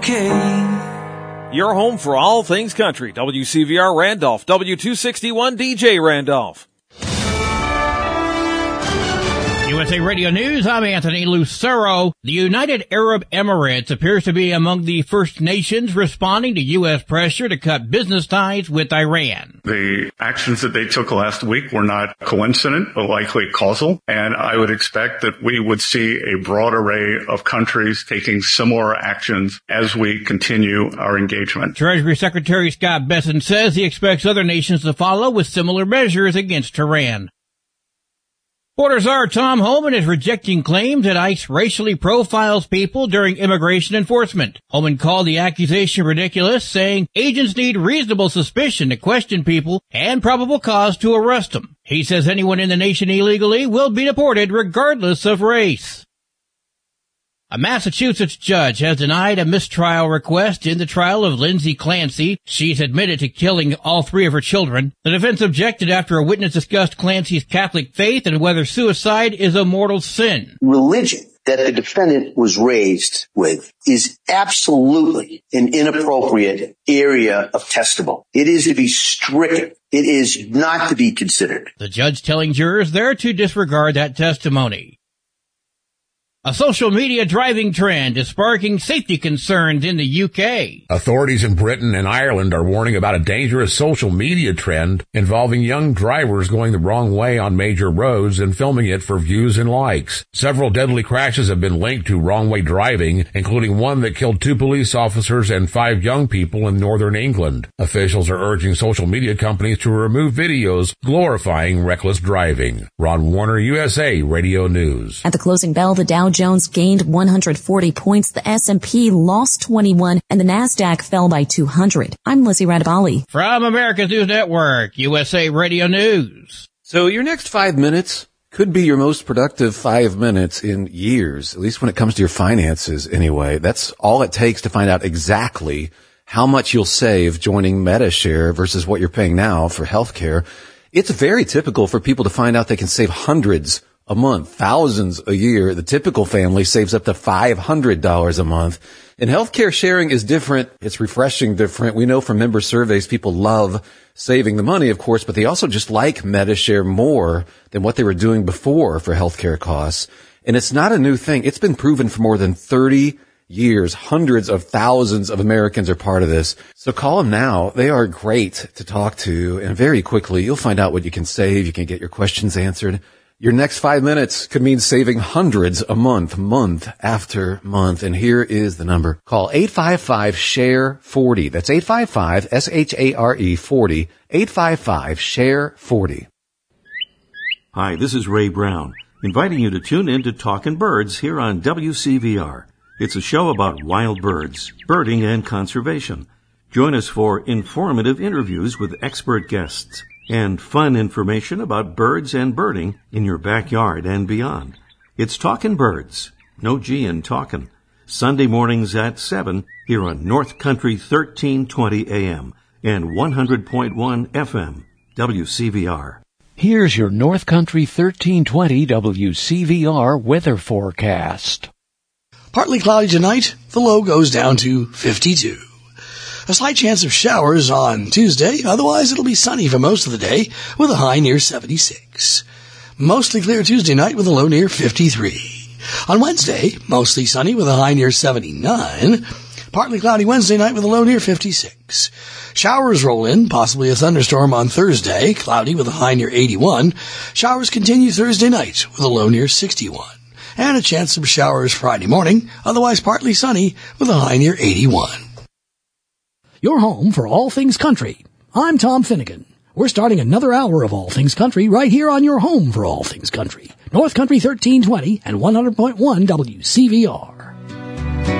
okay. Your home for all things country. WCVR Randolph, W261 DJ Randolph. USA Radio News, I'm Anthony Lucero. The United Arab Emirates appears to be among the first nations responding to U.S. pressure to cut business ties with Iran. The actions that they took last week were not coincident, but likely causal. And I would expect that we would see a broad array of countries taking similar actions as we continue our engagement. Treasury Secretary Scott Bessent says he expects other nations to follow with similar measures against Iran. Border Czar Tom Homan is rejecting claims that ICE racially profiles people during immigration enforcement. Homan called the accusation ridiculous, saying agents need reasonable suspicion to question people and probable cause to arrest them. He says anyone in the nation illegally will be deported regardless of race. A Massachusetts judge has denied a mistrial request in the trial of Lindsay Clancy. She's admitted to killing all three of her children. The defense objected after a witness discussed Clancy's Catholic faith and whether suicide is a mortal sin. Religion that the defendant was raised with is absolutely an inappropriate area of testimony. It is to be stricken. It is not to be considered. The judge telling jurors they're to disregard that testimony. A social media driving trend is sparking safety concerns in the UK. Authorities in Britain and Ireland are warning about a dangerous social media trend involving young drivers going the wrong way on major roads and filming it for views and likes. Several deadly crashes have been linked to wrong-way driving, including one that killed 2 police officers and 5 young people in northern England. Officials are urging social media companies to remove videos glorifying reckless driving. Ron Warner, USA Radio News. At the closing bell, the Dow Jones gained 140 points, the S&P lost 21, and the Nasdaq fell by 200. I'm Lizzie Radabali. From America's News Network, USA Radio News. So your next 5 minutes could be your most productive 5 minutes in years, at least when it comes to your finances anyway. That's all it takes to find out exactly how much you'll save joining MediShare versus what you're paying now for healthcare. It's very typical for people to find out they can save hundreds a month, thousands a year. The typical family saves up to $500 a month. And healthcare sharing is different. It's refreshing different. We know from member surveys, people love saving the money, of course, but they also just like MediShare more than what they were doing before for healthcare costs. And it's not a new thing. It's been proven for more than 30 years. Hundreds of thousands of Americans are part of this. So call them now. They are great to talk to. And very quickly, you'll find out what you can save. You can get your questions answered. Your next 5 minutes could mean saving hundreds a month, month after month. And here is the number. Call 855-SHARE-40. That's 855-SHARE-40. 855-SHARE-40. Hi, this is Ray Brown, inviting you to tune in to Talkin' Birds here on WCVR. It's a show about wild birds, birding, and conservation. Join us for informative interviews with expert guests and fun information about birds and birding in your backyard and beyond. It's Talkin' Birds, no G in talkin', Sunday mornings at 7 here on North Country 1320 AM and 100.1 FM, WCVR. Here's your North Country 1320 WCVR weather forecast. Partly cloudy tonight, the low goes down to 52. A slight chance of showers on Tuesday, otherwise it'll be sunny for most of the day with a high near 76. Mostly clear Tuesday night with a low near 53. On Wednesday, mostly sunny with a high near 79. Partly cloudy Wednesday night with a low near 56. Showers roll in, possibly a thunderstorm on Thursday, cloudy with a high near 81. Showers continue Thursday night with a low near 61. And a chance of showers Friday morning, otherwise partly sunny with a high near 81. Your home for all things country. I'm Tom Finnegan. We're starting another hour of All Things Country right here on your home for all things country. North Country 1320 and 100.1 WCVR.